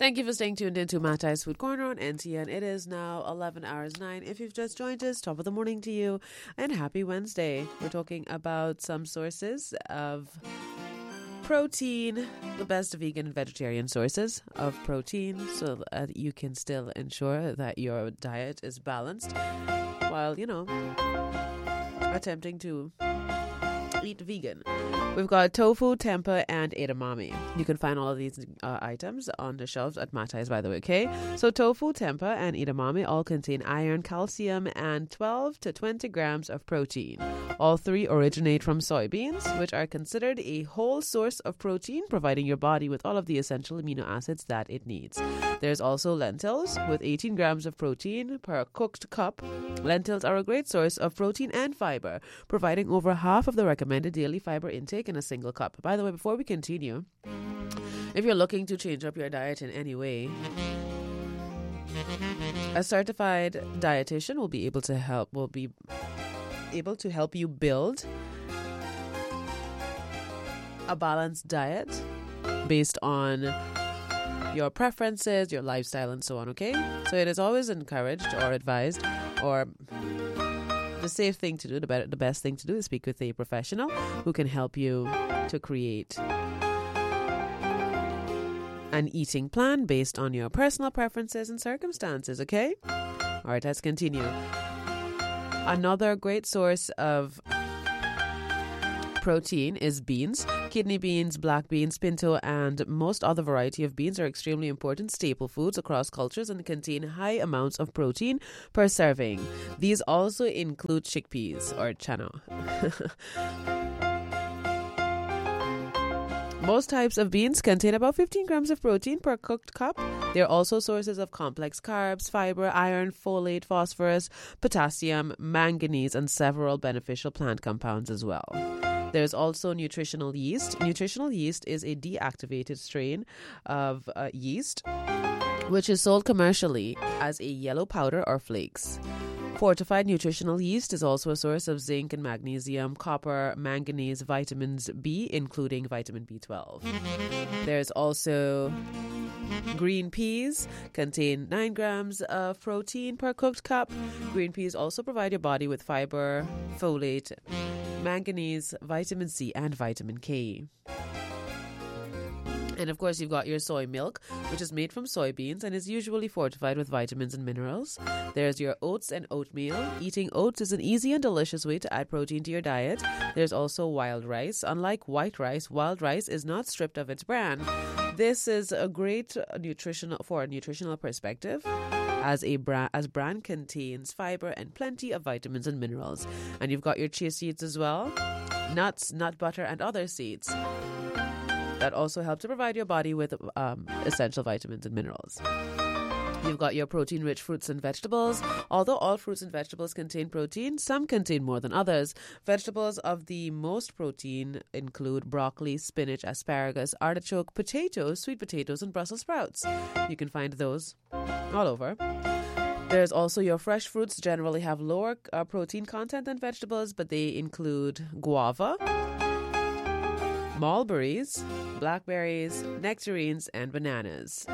Thank you for staying tuned into Matai's Food Corner on NTN. It is now 11 hours 9. If you've just joined us, top of the morning to you and happy Wednesday. We're talking about some sources of protein, the best vegan and vegetarian sources of protein, so that you can still ensure that your diet is balanced while, attempting to eat vegan. We've got tofu, tempeh, and edamame. You can find all of these items on the shelves at Matai's, by the way, okay? So tofu, tempeh, and edamame all contain iron, calcium, and 12 to 20 grams of protein. All three originate from soybeans, which are considered a whole source of protein, providing your body with all of the essential amino acids that it needs. There's also lentils with 18 grams of protein per cooked cup. Lentils are a great source of protein and fiber, providing over half of the recommended daily fiber intake in a single cup. By the way, before we continue, if you're looking to change up your diet in any way, a certified dietitian will be able to help you build a balanced diet based on your preferences, your lifestyle, and so on, okay? So it is always encouraged or advised, or the safe thing to do, the best thing to do is speak with a professional who can help you to create an eating plan based on your personal preferences and circumstances, okay? All right, let's continue. Another great source of protein is beans. Kidney beans, black beans, pinto, and most other variety of beans are extremely important staple foods across cultures and contain high amounts of protein per serving. These also include chickpeas or chana. Most types of beans contain about 15 grams of protein per cooked cup. They're also sources of complex carbs, fiber, iron, folate, phosphorus, potassium, manganese, and several beneficial plant compounds as well. There's also nutritional yeast. Nutritional yeast is a deactivated strain of yeast, which is sold commercially as a yellow powder or flakes. Fortified nutritional yeast is also a source of zinc and magnesium, copper, manganese, vitamins B, including vitamin B12. There's also green peas, contain 9 grams of protein per cooked cup. Green peas also provide your body with fiber, folate, manganese, vitamin C, and vitamin K. And of course, you've got your soy milk, which is made from soybeans and is usually fortified with vitamins and minerals. There's your oats and oatmeal. Eating oats is an easy and delicious way to add protein to your diet. There's also wild rice. Unlike white rice, wild rice is not stripped of its bran. This is a great nutritional perspective, as bran contains fiber and plenty of vitamins and minerals. And you've got your chia seeds as well, nuts, nut butter, and other seeds that also help to provide your body with essential vitamins and minerals. You've got your protein-rich fruits and vegetables. Although all fruits and vegetables contain protein, some contain more than others. Vegetables of the most protein include broccoli, spinach, asparagus, artichoke, potatoes, sweet potatoes, and Brussels sprouts. You can find those all over. There's also your fresh fruits, generally have lower protein content than vegetables, but they include guava, mulberries, blackberries, nectarines, and bananas.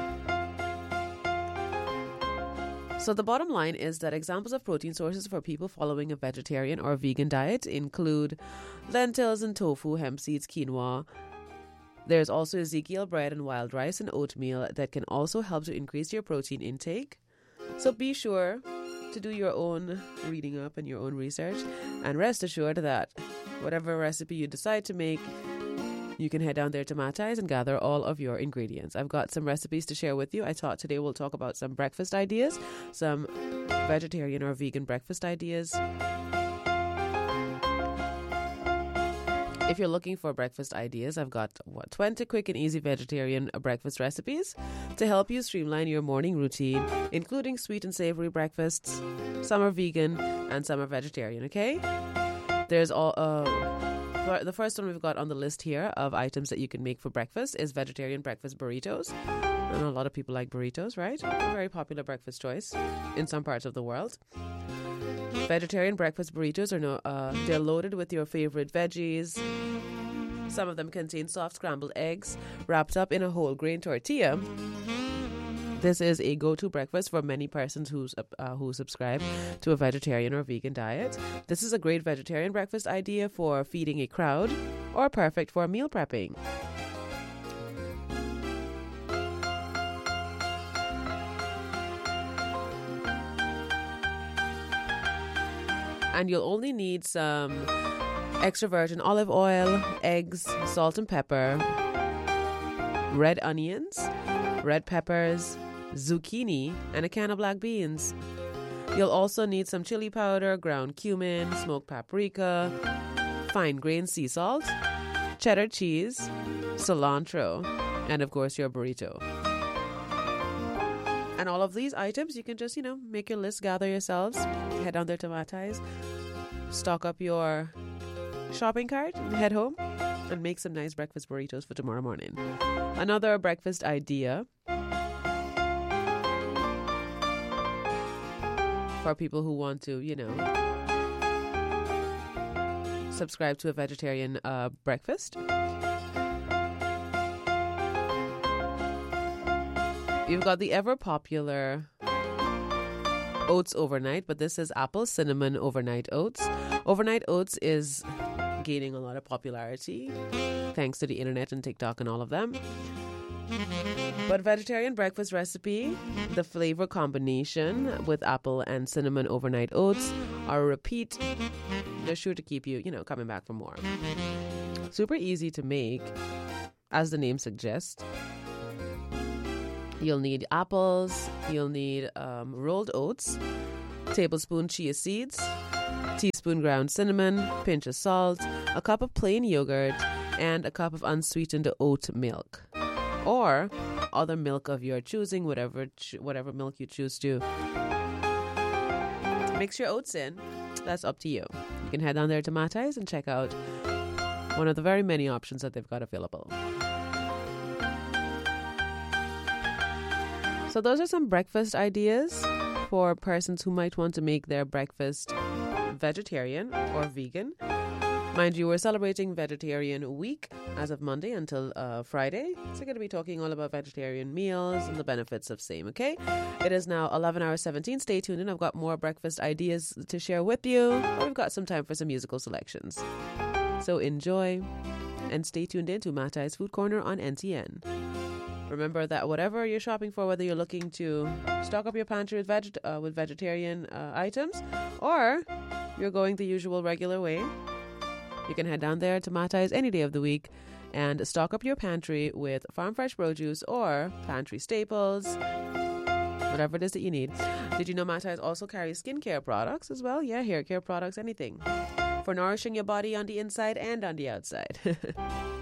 So the bottom line is that examples of protein sources for people following a vegetarian or vegan diet include lentils and tofu, hemp seeds, quinoa. There's also Ezekiel bread and wild rice and oatmeal that can also help to increase your protein intake. So be sure to do your own reading up and your own research, and rest assured that whatever recipe you decide to make, you can head down there to Matai's and gather all of your ingredients. I've got some recipes to share with you. I thought today we'll talk about some breakfast ideas, some vegetarian or vegan breakfast ideas. If you're looking for breakfast ideas, I've got 20 quick and easy vegetarian breakfast recipes to help you streamline your morning routine, including sweet and savory breakfasts. Some are vegan and some are vegetarian, okay? There's all the first one we've got on the list here of items that you can make for breakfast is vegetarian breakfast burritos. I know a lot of people like burritos, right? A very popular breakfast choice in some parts of the world. Vegetarian breakfast burritos they're loaded with your favorite veggies. Some of them contain soft scrambled eggs wrapped up in a whole grain tortilla This is a go-to breakfast for many persons who subscribe to a vegetarian or vegan diet. This is a great vegetarian breakfast idea for feeding a crowd or perfect for meal prepping. And you'll only need some extra virgin olive oil, eggs, salt and pepper, red onions, red peppers, zucchini, and a can of black beans. You'll also need some chili powder, ground cumin, smoked paprika, fine grained sea salt, cheddar cheese, cilantro, and of course your burrito. And all of these items, you can just, make your list, gather yourselves, head down there to Matai's, stock up your shopping cart, and head home and make some nice breakfast burritos for tomorrow morning. Another breakfast idea for people who want to, subscribe to a vegetarian breakfast. You've got the ever popular oats overnight, but this is apple cinnamon overnight oats. Overnight oats is gaining a lot of popularity thanks to the internet and TikTok and all of them. But vegetarian breakfast recipe, the flavor combination with apple and cinnamon overnight oats are a repeat. They're sure to keep you, coming back for more. Super easy to make, as the name suggests. You'll need apples, you'll need rolled oats, tablespoon chia seeds, teaspoon ground cinnamon, pinch of salt, a cup of plain yogurt, and a cup of unsweetened oat milk. Or other milk of your choosing, whatever milk you choose to mix your oats in. That's up to you. You can head down there to Matai's and check out one of the very many options that they've got available. So those are some breakfast ideas for persons who might want to make their breakfast vegetarian or vegan. Mind you, we're celebrating Vegetarian Week as of Monday until Friday. So we're going to be talking all about vegetarian meals and the benefits of same, okay? It is now 11 hours 17. Stay tuned in. I've got more breakfast ideas to share with you. But we've got some time for some musical selections. So enjoy and stay tuned in to Matai's Food Corner on NTN. Remember that whatever you're shopping for, whether you're looking to stock up your pantry with vegetarian items or you're going the usual regular way, you can head down there to Matai's any day of the week and stock up your pantry with farm fresh produce or pantry staples, whatever it is that you need. Did you know Matai's also carries skincare products as well? Yeah, hair care products, anything for nourishing your body on the inside and on the outside.